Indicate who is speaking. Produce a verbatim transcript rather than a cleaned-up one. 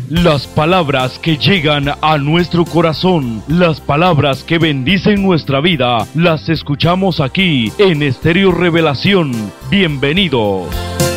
Speaker 1: Las palabras que llegan a nuestro corazón, las palabras que bendicen nuestra vida, las escuchamos aquí en Estéreo Revelación. Bienvenidos.